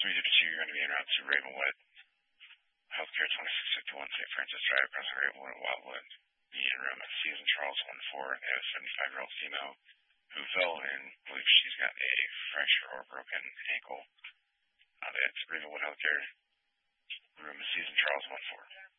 352, you're going to be en route to Ravenwood Healthcare, 2651 St. Francis Drive, across the Ravenwood at Wildwood. Be in room at Susan Charles 14. They have a 75-year-old female who fell and believes she's got a fracture or broken ankle. That's Ravenwood Healthcare, room at Susan Charles 14.